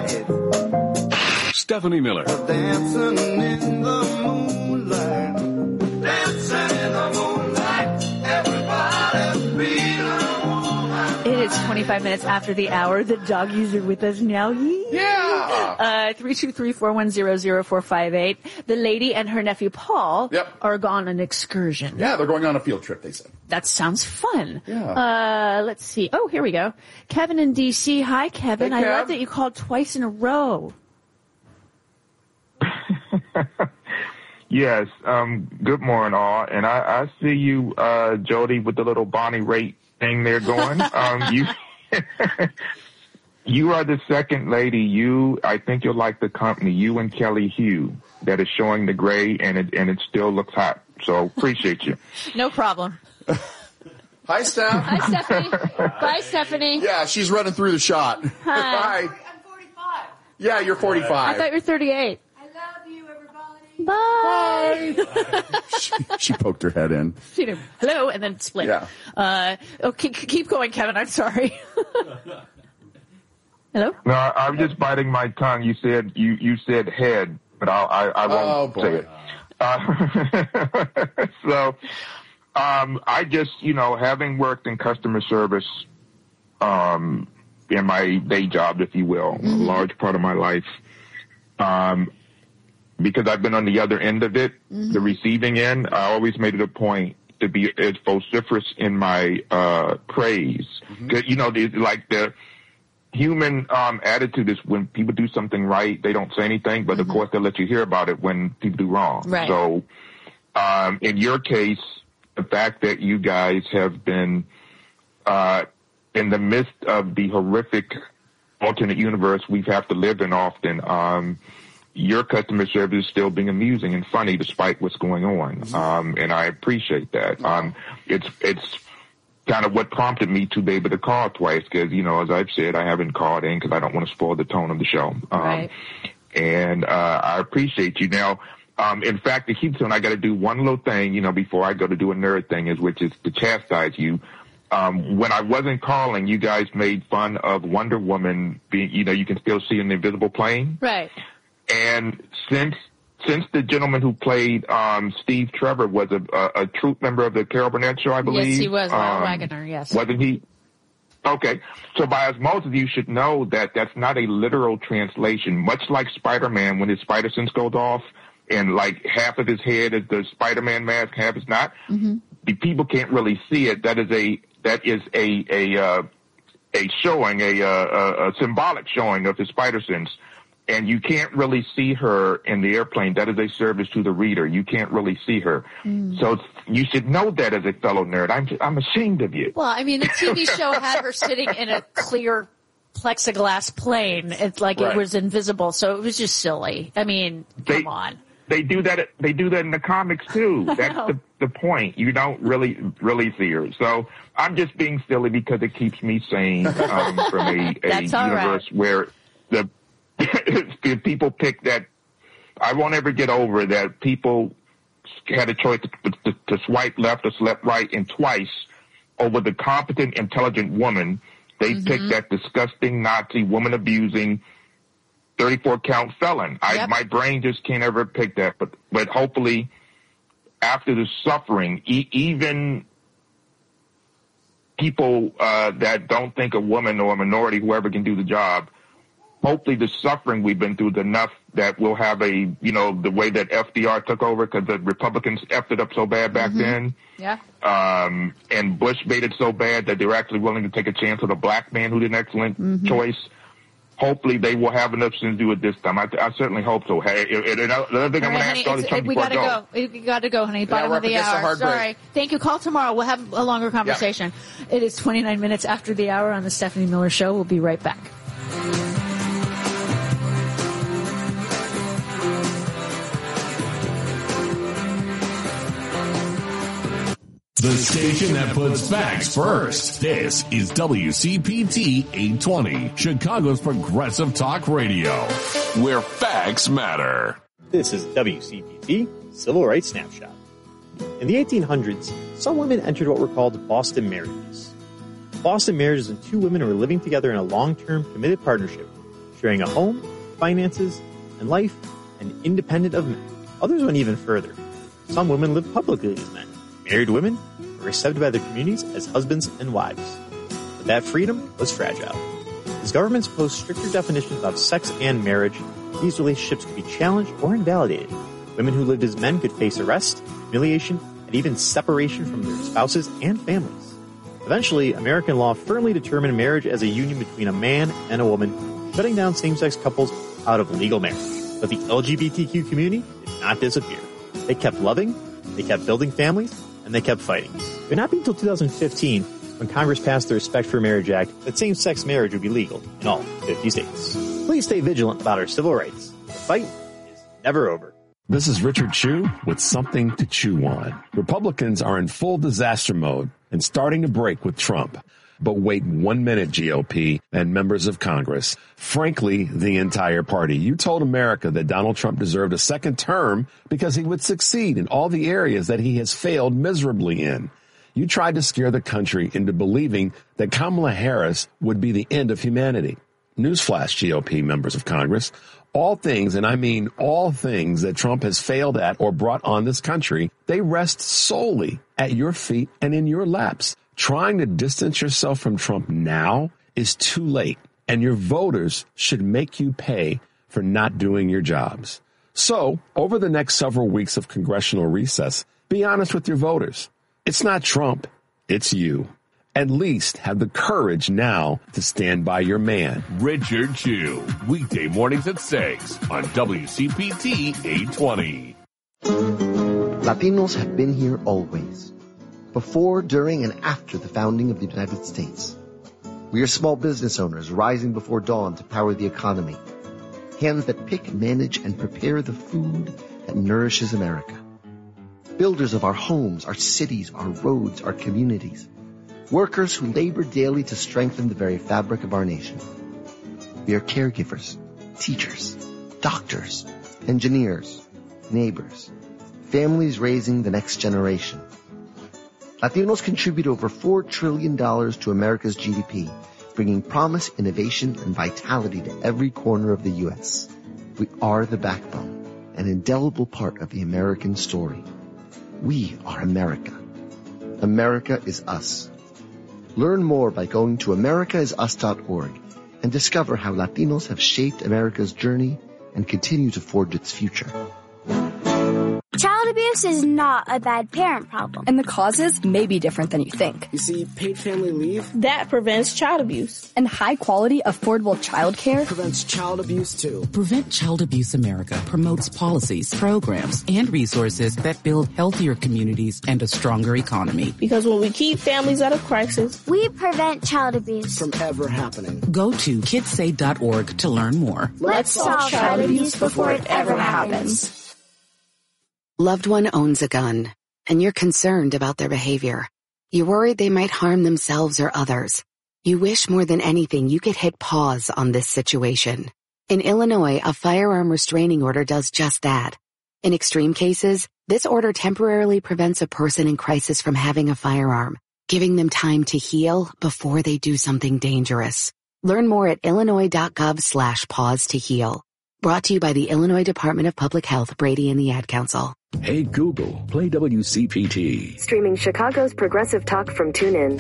Stephanie Miller. Dancing in the moonlight. Dancing in the moonlight. Everybody feeling alright. It is 25 minutes after the hour. The doggies are with us now. Yeah. 323-410-0458. The lady and her nephew Paul are gone on an excursion. Yeah, they're going on a field trip, they said. That sounds fun. Yeah. Let's see. Oh, here we go. Kevin in D.C. Hi, Kevin. Hey, Kev. I love that you called twice in a row. Yes. Good morning, all. And I see you, Jody, with the little Bonnie Raitt thing there going. You are the second lady. I think you'll like the company. You and Kelly Hugh that is showing the gray, and it still looks hot. So appreciate you. No problem. Hi, Steph. Hi, Stephanie. Bye, Stephanie. Yeah, she's running through the shot. Hi. I'm 45. Yeah, you're 45. I thought you were 38. I love you, everybody. Bye. She poked her head in. She did, hello, and then split. Yeah. Okay, keep going, Kevin. I'm sorry. Hello? No, I was just biting my tongue. You said head, but I won't say it. So, I just, having worked in customer service, in my day job, if you will, a large part of my life, because I've been on the other end of it, the receiving end, I always made it a point to be as vociferous in my praise. 'Cause, like the human attitude is when people do something right, they don't say anything, but of course they'll let you hear about it when people do wrong. Right. So, in your case, the fact that you guys have been in the midst of the horrific alternate universe we have to live in often, your customer service is still being amusing and funny despite what's going on. And I appreciate that. It's kind of what prompted me to be able to call twice because, as I've said, I haven't called in because I don't want to spoil the tone of the show. Right. And I appreciate you. Now, in fact, to keep on, I got to do one little thing, before I go to do a nerd thing, which is to chastise you. When I wasn't calling, you guys made fun of Wonder Woman being, you can still see an invisible plane. Right. And since the gentleman who played Steve Trevor was a troop member of the Carol Burnett show, I believe. Yes, he was. Lyle Waggoner, yes. Wasn't he? Okay. So by osmosis, you should know that that's not a literal translation. Much like Spider-Man, when his spider sense goes off and like half of his head is the Spider-Man mask, half is not. The people can't really see it. That is a showing, a symbolic showing of his spider sense. And you can't really see her in the airplane. That is a service to the reader. You can't really see her. So you should know that as a fellow nerd. I'm ashamed of you. Well, I mean, the TV show had her sitting in a clear plexiglass plane. It's like it was invisible. So it was just silly. I mean, come on. They do that in the comics too. That's the point. You don't really see her. So I'm just being silly because it keeps me sane, from a universe where if people pick that, I won't ever get over that people had a choice to swipe left or swipe right, and twice over the competent, intelligent woman, they picked that disgusting Nazi woman abusing 34 count felon. My brain just can't ever pick that, but hopefully after the suffering, even people that don't think a woman or a minority, whoever can do the job, hopefully the suffering we've been through is enough that we'll have the way that FDR took over, because the Republicans effed it up so bad back then. Yeah. And Bush made it so bad that they were actually willing to take a chance with a black man who did an excellent choice. Hopefully they will have enough sense to do it this time. I certainly hope so. Hey, another thing I'm going to ask all the time before I go. We got to go, honey. Bottom of the hour. Sorry. Thank you. Call tomorrow. We'll have a longer conversation. It is 29 minutes after the hour on the Stephanie Miller Show. We'll be right back. The station that puts facts first. This is WCPT 820, Chicago's progressive talk radio, where facts matter. This is WCPT Civil Rights Snapshot. In the 1800s, some women entered what were called Boston marriages. Boston marriages when two women were living together in a long-term committed partnership sharing a home, finances, and life, and independent of men. Others went even further. Some women lived publicly as men. Married women were accepted by their communities as husbands and wives. But that freedom was fragile. As governments imposed stricter definitions of sex and marriage, these relationships could be challenged or invalidated. Women who lived as men could face arrest, humiliation, and even separation from their spouses and families. Eventually, American law firmly determined marriage as a union between a man and a woman, shutting down same-sex couples out of legal marriage. But the LGBTQ community did not disappear. They kept loving, they kept building families, and they kept fighting. It would not be until 2015, when Congress passed the Respect for Marriage Act, that same-sex marriage would be legal in all 50 states. Please stay vigilant about our civil rights. The fight is never over. This is Richard Chew with something to chew on. Republicans are in full disaster mode and starting to break with Trump. But wait 1 minute, GOP and members of Congress. Frankly, the entire party. You told America that Donald Trump deserved a second term because he would succeed in all the areas that he has failed miserably in. You tried to scare the country into believing that Kamala Harris would be the end of humanity. Newsflash, GOP members of Congress. All things, and I mean all things that Trump has failed at or brought on this country, they rest solely at your feet and in your laps. Trying to distance yourself from Trump now is too late, and your voters should make you pay for not doing your jobs. So, over the next several weeks of congressional recess, be honest with your voters. It's not Trump, it's you. At least have the courage now to stand by your man. Richard Chew, weekday mornings at 6 on WCPT 820. Latinos have been here always. Before, during, and after the founding of the United States. We are small business owners rising before dawn to power the economy. Hands that pick, manage, and prepare the food that nourishes America. Builders of our homes, our cities, our roads, our communities. Workers who labor daily to strengthen the very fabric of our nation. We are caregivers, teachers, doctors, engineers, neighbors, families raising the next generation. Latinos contribute over $4 trillion to America's GDP, bringing promise, innovation, and vitality to every corner of the U.S. We are the backbone, an indelible part of the American story. We are America. America is us. Learn more by going to americaisus.org and discover how Latinos have shaped America's journey and continue to forge its future. Child abuse is not a bad parent problem. And the causes may be different than you think. You see, paid family leave, that prevents child abuse. And high-quality, affordable child care prevents child abuse, too. Prevent Child Abuse America promotes policies, programs, and resources that build healthier communities and a stronger economy. Because when we keep families out of crisis, we prevent child abuse from ever happening. Go to kidssay.org to learn more. Let's solve child abuse before it ever happens. Loved one owns a gun, and you're concerned about their behavior. You're worried they might harm themselves or others. You wish more than anything you could hit pause on this situation. In Illinois, a firearm restraining order does just that. In extreme cases, this order temporarily prevents a person in crisis from having a firearm, giving them time to heal before they do something dangerous. Learn more at illinois.gov/pause to heal. Brought to you by the Illinois Department of Public Health, Brady and the Ad Council. Hey Google, play WCPT. Streaming Chicago's progressive talk from TuneIn.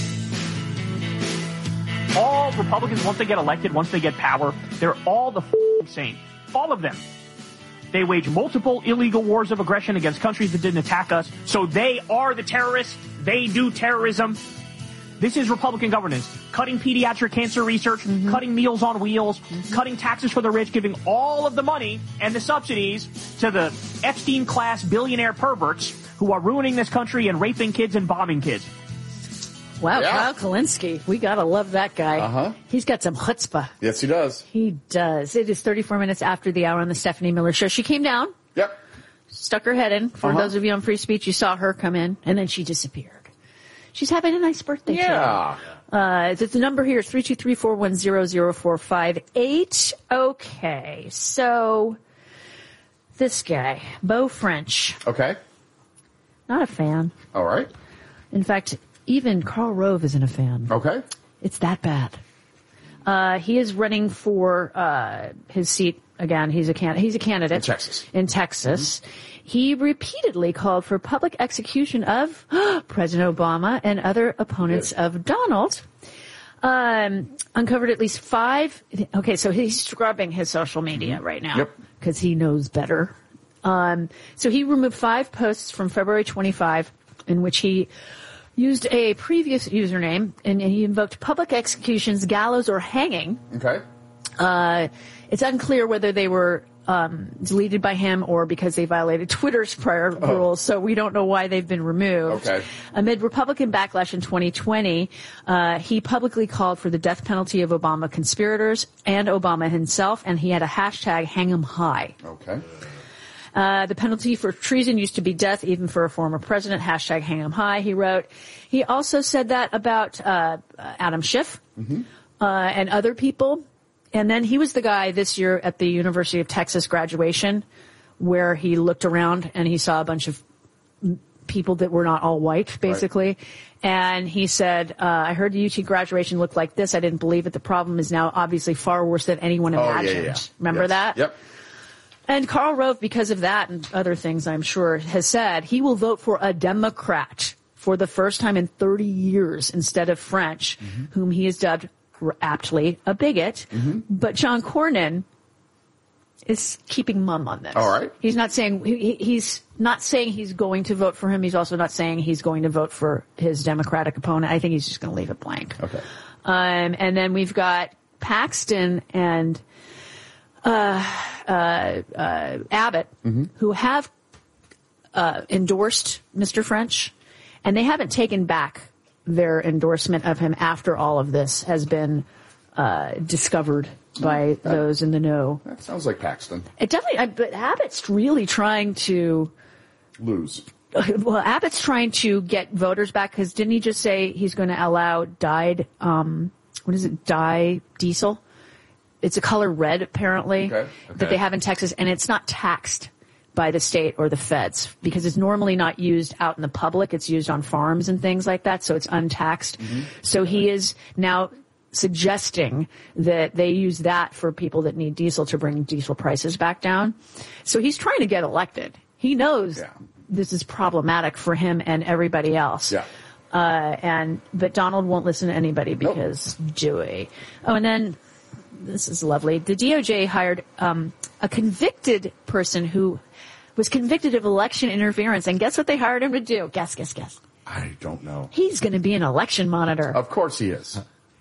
All Republicans, once they get elected, once they get power, they're all the same. All of them. They wage multiple illegal wars of aggression against countries that didn't attack us. So they are the terrorists. They do terrorism. This is Republican governance. Cutting pediatric cancer research, cutting Meals on Wheels, cutting taxes for the rich, giving all of the money and the subsidies to the Epstein-class billionaire perverts who are ruining this country and raping kids and bombing kids. Wow, Kyle Kulinski. We gotta love that guy. Uh-huh. He's got some chutzpah. Yes, he does. He does. It is 34 minutes after the hour on the Stephanie Miller Show. She came down. Yep. Stuck her head in. For those of you on free speech, you saw her come in, and then she disappeared. She's having a nice birthday today. The number here is 323-410-0458. Okay, so this guy, Beau French. Okay. Not a fan. All right. In fact, even Karl Rove isn't a fan. Okay. It's that bad. He is running for his seat again. He's a candidate in Texas. He repeatedly called for public execution of President Obama and other opponents of Donald. Uncovered at least 5. Okay, so he's scrubbing his social media right now because he knows better. So he removed 5 posts from February 25 in which he used a previous username and he invoked public executions, gallows, or hanging. Okay. It's unclear whether they were deleted by him or because they violated Twitter's prior rules, so we don't know why they've been removed. Okay. Amid Republican backlash in 2020, he publicly called for the death penalty of Obama conspirators and Obama himself, and he had a hashtag hang 'em high. Okay. The penalty for treason used to be death, even for a former president. Hashtag hang 'em high, he wrote. He also said that about Adam Schiff and other people. And then he was the guy this year at the University of Texas graduation where he looked around and he saw a bunch of people that were not all white, basically. Right. And he said, I heard the UT graduation looked like this. I didn't believe it. The problem is now obviously far worse than anyone imagined. Remember that? Yep. And Karl Rove, because of that and other things, I'm sure, has said he will vote for a Democrat for the first time in 30 years instead of French, whom he has dubbed aptly a bigot. But John Cornyn is keeping mum on this. All right. He's not saying he's not saying he's going to vote for him. He's also not saying he's going to vote for his Democratic opponent. I think he's just going to leave it blank. Okay. And then we've got Paxton and Abbott, who have endorsed Mr. French, and they haven't taken back their endorsement of him after all of this has been discovered by those in the know. That sounds like Paxton. It definitely, but Abbott's really trying to lose. Well, Abbott's trying to get voters back because didn't he just say he's going to allow dyed, dye diesel? It's a color red, apparently, that they have in Texas, and it's not taxed by the state or the feds because it's normally not used out in the public. It's used on farms and things like that, so it's untaxed. So he is now suggesting that they use that for people that need diesel to bring diesel prices back down. So he's trying to get elected. He knows this is problematic for him and everybody else. But Donald won't listen to anybody because Dewey. Oh, and then this is lovely. The DOJ hired a convicted person who was convicted of election interference. And guess what they hired him to do? Guess. I don't know. He's going to be an election monitor. Of course he is.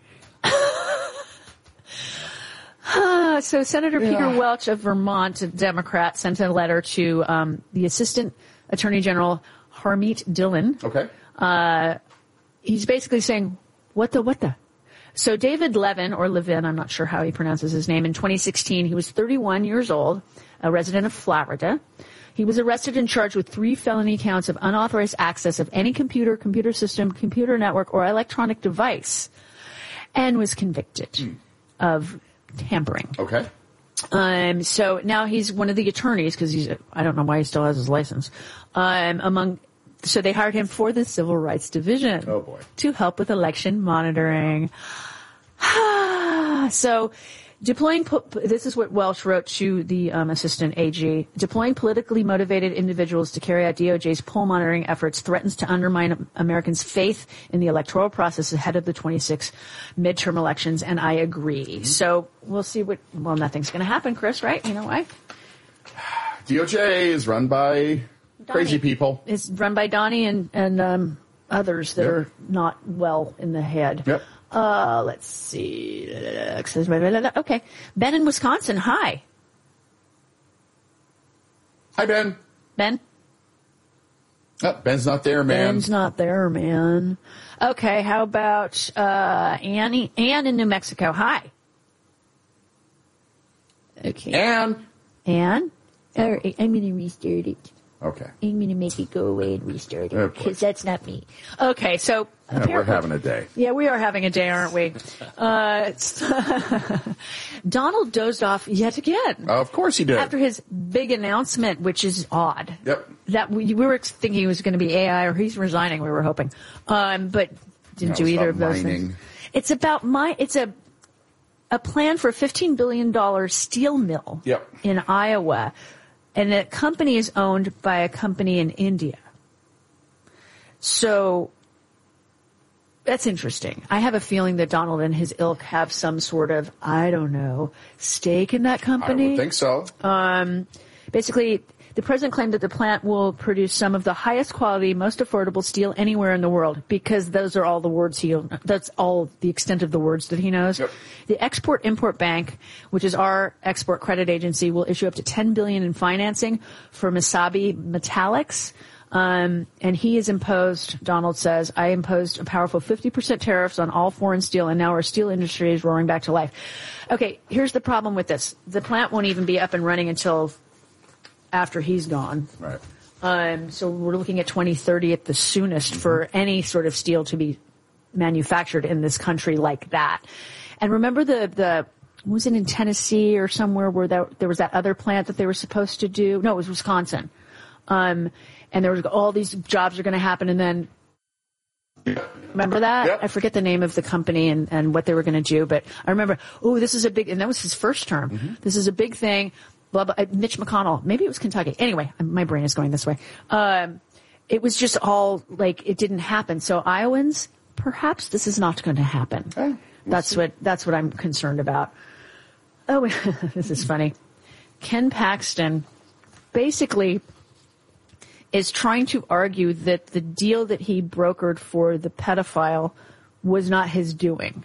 So Senator Peter Welch of Vermont, a Democrat, sent a letter to the Assistant Attorney General Harmeet Dillon. Okay. He's basically saying, what the? So David Levin, or Levin, I'm not sure how he pronounces his name, in 2016, he was 31 years old, a resident of Florida. He was arrested and charged with 3 felony counts of unauthorized access of any computer, computer system, computer network, or electronic device, and was convicted of tampering. Okay. So now he's one of the attorneys, because I don't know why he still has his license, so they hired him for the Civil Rights Division. Oh, boy. To help with election monitoring. So deploying, this is what Welch wrote to the assistant AG. Deploying politically motivated individuals to carry out DOJ's poll monitoring efforts threatens to undermine Americans' faith in the electoral process ahead of the 26 midterm elections, and I agree. So we'll see nothing's going to happen, Chris, right? You know why? DOJ is run by crazy people. It's run by Donnie and others that are not well in the head. Yep. Let's see. Okay. Ben in Wisconsin. Hi. Hi, Ben. Ben? Oh, Ben's not there, man. Ben's not there, man. Okay. How about Anne in New Mexico? Hi. Okay. Anne? All right. I'm going to restart it. Okay. I'm going to make it go away and restart it because that's not me. Okay, so we're having a day. Yeah, we are having a day, aren't we? Donald dozed off yet again. Of course he did. After his big announcement, which is odd. Yep. That we were thinking he was going to be AI or he's resigning. We were hoping, but didn't do either of those things. It's about a plan for a $15 billion steel mill in Iowa, and the company is owned by a company in India. So that's interesting. I have a feeling that Donald and his ilk have some sort of, I don't know, stake in that company. I would think so. Basically, the president claimed that the plant will produce some of the highest quality, most affordable steel anywhere in the world, because those are all the words that's all the extent of the words that he knows. Yep. The Export-Import Bank, which is our export credit agency, will issue up to $10 billion in financing for Mesabi Metallics. And he has imposed, Donald says, I imposed a powerful 50% tariffs on all foreign steel, and now our steel industry is roaring back to life. Okay, here's the problem with this. The plant won't even be up and running until after he's gone. Right. So we're looking at 2030 at the soonest for any sort of steel to be manufactured in this country like that. And remember was it in Tennessee or somewhere where there was that other plant that they were supposed to do? No, it was Wisconsin. And there was all these jobs are going to happen, and then remember that? Yep. I forget the name of the company and what they were going to do, but I remember, this is a big, and that was his first term. Mm-hmm. This is a big thing. Blah, blah, Mitch McConnell. Maybe it was Kentucky. Anyway, my brain is going this way. It was just all like it didn't happen. So Iowans, perhaps this is not going to happen. Okay. That's what I'm concerned about. Oh, this is funny. Ken Paxton basically is trying to argue that the deal that he brokered for the pedophile was not his doing.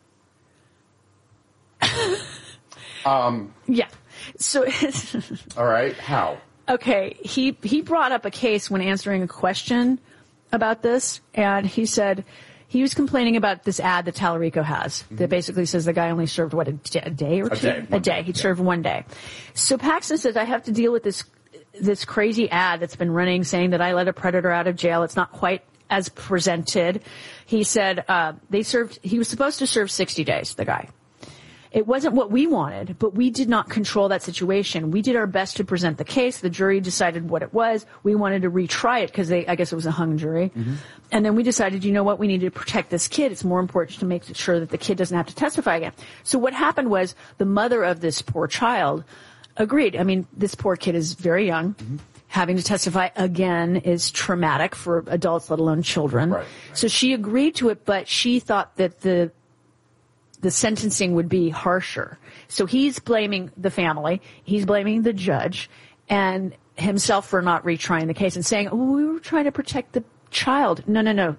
Yeah. So, all right. How? Okay. He brought up a case when answering a question about this, and he said he was complaining about this ad that Tallarico has that basically says the guy only served, a day or two? A day. He served 1 day. So Paxton says, I have to deal with this crazy ad that's been running saying that I let a predator out of jail. It's not quite as presented. He said, he was supposed to serve 60 days, the guy. It wasn't what we wanted, but we did not control that situation. We did our best to present the case. The jury decided what it was. We wanted to retry it because I guess it was a hung jury. Mm-hmm. And then we decided, you know what, we need to protect this kid. It's more important to make sure that the kid doesn't have to testify again. So what happened was the mother of this poor child agreed. I mean, this poor kid is very young. Mm-hmm. Having to testify again is traumatic for adults, let alone children. Right. So she agreed to it, but she thought that the sentencing would be harsher. So he's blaming the family. He's blaming the judge and himself for not retrying the case and saying, we were trying to protect the child. No.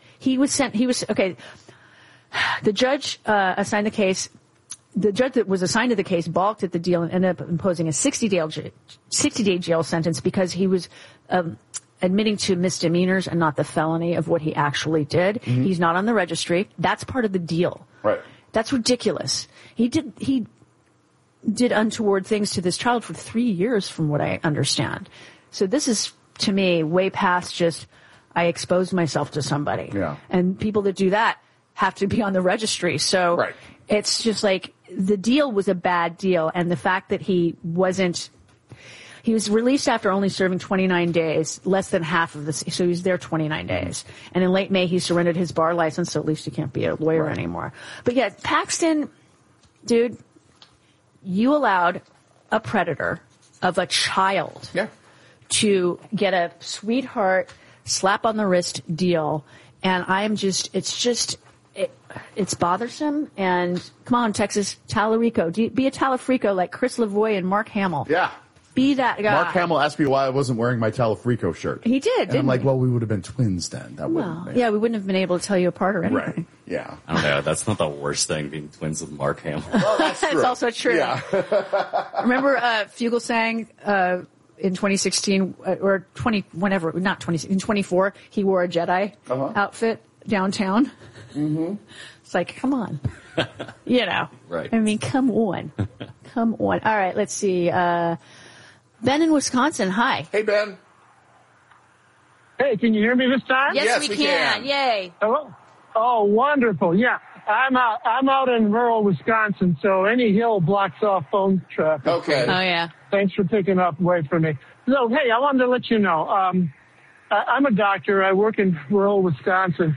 Okay. The judge assigned the case. The judge that was assigned to the case balked at the deal and ended up imposing a 60-day jail sentence because he was admitting to misdemeanors and not the felony of what he actually did. Mm-hmm. He's not on the registry. That's part of the deal. Right. That's ridiculous. He did untoward things to this child for 3 years, from what I understand. So this is, to me, way past just I exposed myself to somebody. Yeah. And people that do that have to be on the registry. So it's just like the deal was a bad deal, and the fact that he was released after only serving 29 days, less than half of this. So he was there 29 days. And in late May, he surrendered his bar license, so at least he can't be a lawyer anymore. But yeah, Paxton, dude, you allowed a predator of a child to get a sweetheart, slap on the wrist deal. And it's bothersome. And come on, Texas, Tallarico. Be a Talafrico like Chris Lavoie and Mark Hamill. Yeah. Be that guy. Mark Hamill asked me why I wasn't wearing my Talafrico shirt. He did, and I'm like, well, we would have been twins then. That wouldn't we wouldn't have been able to tell you apart or anything. Right, yeah. I don't know, that's not the worst thing, being twins with Mark Hamill. Well, that's true. It's also true. Yeah. Remember Fugelsang in 2016, or 20, whenever, not 20, in 24, he wore a Jedi outfit downtown? Mm-hmm. It's like, come on. Right. I mean, come on. Come on. All right, let's see. Ben in Wisconsin, hi. Hey, Ben. Hey, can you hear me this time? Yes, we can. Yay. Hello. Oh, wonderful. Yeah, I'm out in rural Wisconsin, so any hill blocks off phone traffic. Okay. Oh, yeah. Thanks for picking up away from me. So, hey, I wanted to let you know, I'm a doctor. I work in rural Wisconsin.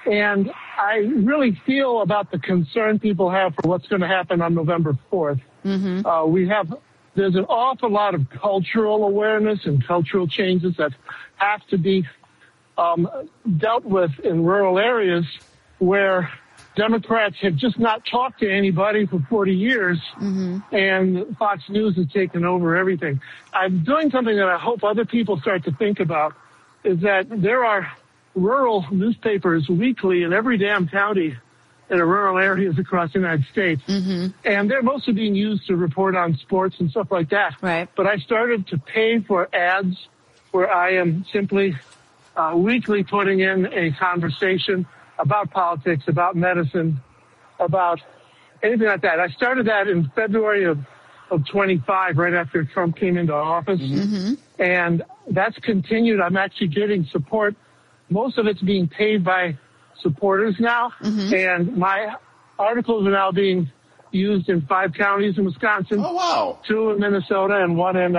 And I really feel about the concern people have for what's going to happen on November 4th. There's an awful lot of cultural awareness and cultural changes that have to be dealt with in rural areas where Democrats have just not talked to anybody for 40 years, and Fox News has taken over everything. I'm doing something that I hope other people start to think about, is that there are rural newspapers weekly in every damn county in rural areas across the United States. And they're mostly being used to report on sports and stuff like that. Right. But I started to pay for ads where I am simply weekly putting in a conversation about politics, about medicine, about anything like that. I started that in February of 25, right after Trump came into office. And that's continued. I'm actually getting support. Most of it's being paid by supporters now. And my articles are now being used in 5 counties in Wisconsin. Oh, wow. 2 in Minnesota and one in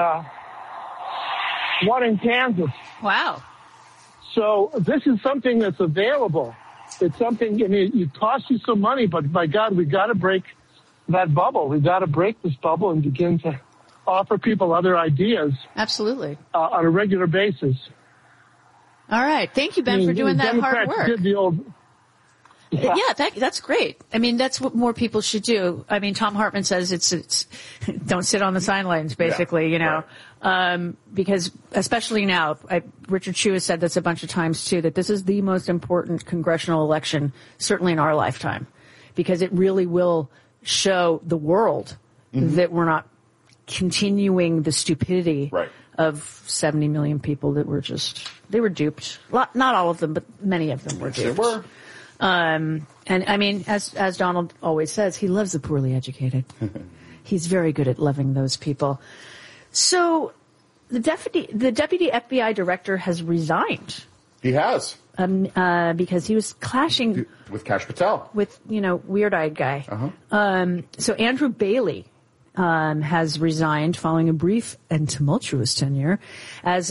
Kansas. Wow. So this is something that's available. It's something, I mean, it costs you some money, but by God, we've got to break that bubble. We've got to break this bubble and begin to offer people other ideas. Absolutely. On a regular basis. All right. Thank you, Ben, for doing that hard work. Did the old, that's great. I mean, that's what more people should do. I mean, Tom Hartman says it's don't sit on the sidelines, basically, you know, because especially now, Richard Chu has said this a bunch of times too, that this is the most important congressional election, certainly in our lifetime, because it really will show the world that we're not continuing the stupidity of 70 million people that were they were duped. Not all of them, but many of them were duped. They were. And I mean, as Donald always says, he loves the poorly educated. He's very good at loving those people. So the deputy FBI director has resigned. He has. Because he was clashing with Kash Patel, with, weird-eyed guy. So Andrew Bailey has resigned following a brief and tumultuous tenure as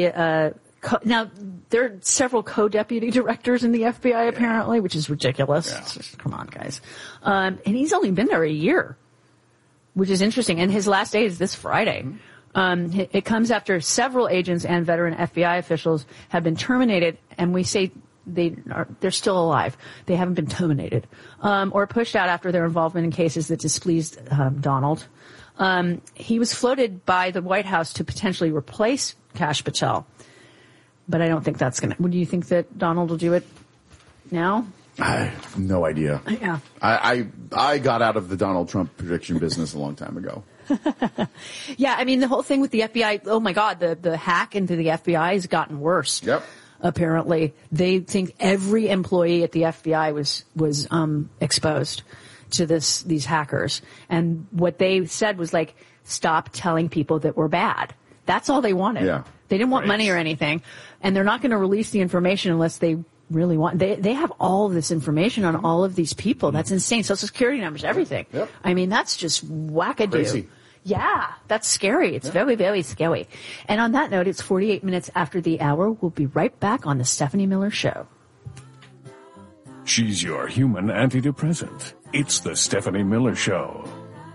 now, there are several co-deputy directors in the FBI, apparently, which is ridiculous. Just, come on, guys. And he's only been there a year, which is interesting. And his last day is this Friday. It comes after several agents and veteran FBI officials have been terminated, and we say they're still alive. They haven't been terminated, or pushed out after their involvement in cases that displeased Donald. He was floated by the White House to potentially replace Kash Patel. But I don't think that's going to... Would you think that Donald will do it now? I have no idea. Yeah. I got out of the Donald Trump prediction business a long time ago. Yeah, I mean, the whole thing with the FBI, oh my God, the hack into the FBI has gotten worse. Yep. Apparently. They think every employee at the FBI was exposed to these hackers. And what they said was like, stop telling people that we're bad. That's all they wanted. Yeah. They didn't want money or anything, and they're not going to release the information unless they really want. They have all of this information on all of these people. That's insane. Social Security numbers, everything. Yep. I mean, that's just wackadoo. Crazy. Yeah, that's scary. It's very, very scary. And on that note, it's 48 minutes after the hour. We'll be right back on the Stephanie Miller Show. She's your human antidepressant. It's the Stephanie Miller Show.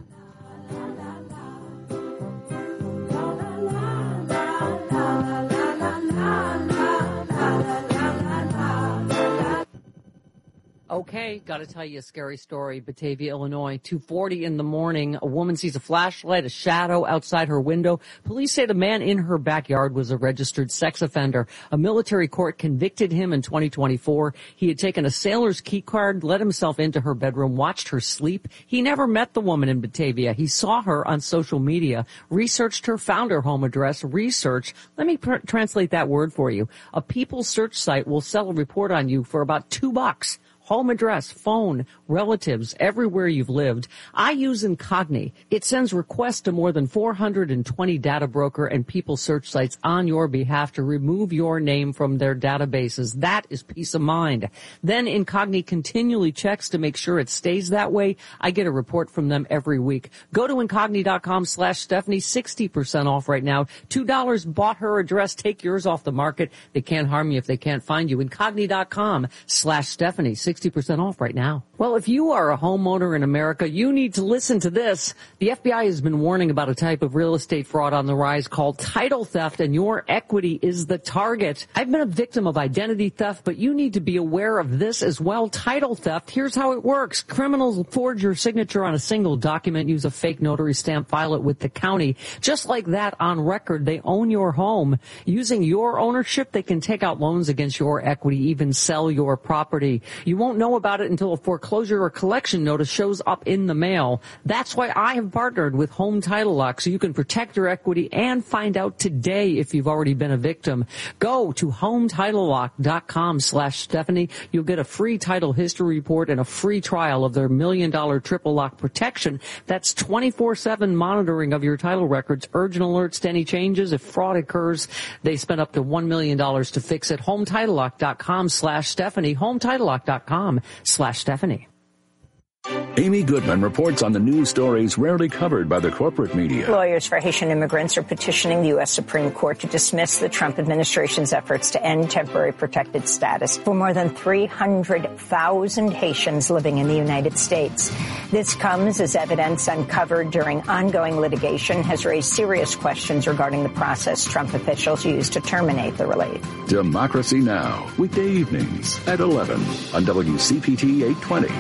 Okay, got to tell you a scary story. Batavia, Illinois, 2:40 in the morning. A woman sees a flashlight, a shadow outside her window. Police say the man in her backyard was a registered sex offender. A military court convicted him in 2024. He had taken a sailor's key card, let himself into her bedroom, watched her sleep. He never met the woman in Batavia. He saw her on social media, researched her, found her home address, researched. Let me translate that word for you. A People search site will sell a report on you for about $2. home address, phone, relatives, everywhere you've lived. I use Incogni. It sends requests to more than 420 data broker and people search sites on your behalf to remove your name from their databases. That is peace of mind. Then Incogni continually checks to make sure it stays that way. I get a report from them every week. Go to Incogni.com/Stephanie, 60% off right now. $2 bought her address. Take yours off the market. They can't harm you if they can't find you. Incogni.com/Stephanie, 60% off right now. Well, if you are a homeowner in America, you need to listen to this. The FBI has been warning about a type of real estate fraud on the rise called title theft, and your equity is the target. I've been a victim of identity theft, but you need to be aware of this as well. Title theft. Here's how it works. Criminals forge your signature on a single document, use a fake notary stamp, file it with the county. Just like that, on record, they own your home. Using your ownership, they can take out loans against your equity, even sell your property. You won't know about it until a foreclosure or collection notice shows up in the mail. That's why I have partnered with Home Title Lock, so you can protect your equity and find out today if you've already been a victim. Go to HomeTitleLock.com/Stephanie. You'll get a free title history report and a free trial of their $1 million triple lock protection. That's 24/7 monitoring of your title records, urgent alerts to any changes. If fraud occurs, they spend up to $1 million to fix it. HomeTitleLock.com/Stephanie. HomeTitleLock.com/Stephanie. Amy Goodman reports on the news stories rarely covered by the corporate media. Lawyers for Haitian immigrants are petitioning the U.S. Supreme Court to dismiss the Trump administration's efforts to end temporary protected status for more than 300,000 Haitians living in the United States. This comes as evidence uncovered during ongoing litigation has raised serious questions regarding the process Trump officials used to terminate the relief. Democracy Now!, weekday evenings at 11 on WCPT 820.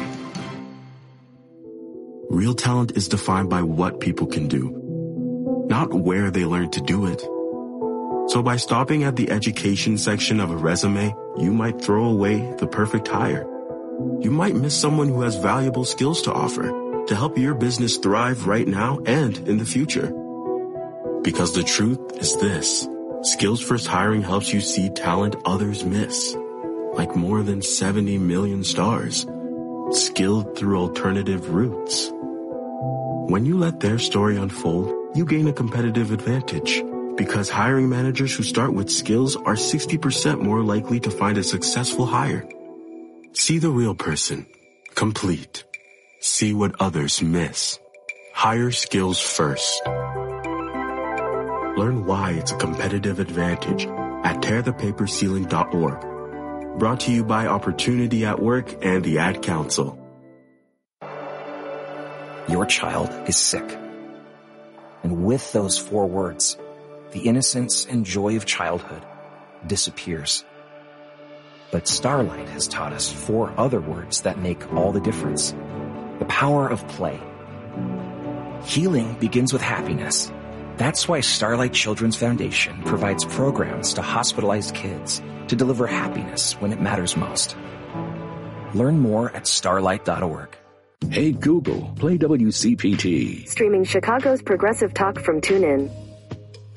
Real talent is defined by what people can do, not where they learn to do it. So by stopping at the education section of a resume, you might throw away the perfect hire. You might miss someone who has valuable skills to offer to help your business thrive right now and in the future. Because the truth is this: Skills First Hiring helps you see talent others miss, like more than 70 million stars, skilled through alternative routes. When you let their story unfold, you gain a competitive advantage, because hiring managers who start with skills are 60% more likely to find a successful hire. See the real person. Complete. See what others miss. Hire skills first. Learn why it's a competitive advantage at tearthepaperceiling.org. Brought to you by Opportunity at Work and the Ad Council. Your child is sick. And with those 4 words, the innocence and joy of childhood disappears. But Starlight has taught us 4 other words that make all the difference. The power of play. Healing begins with happiness. That's why Starlight Children's Foundation provides programs to hospitalized kids to deliver happiness when it matters most. Learn more at starlight.org. Hey Google, play WCPT. Streaming Chicago's progressive talk from TuneIn.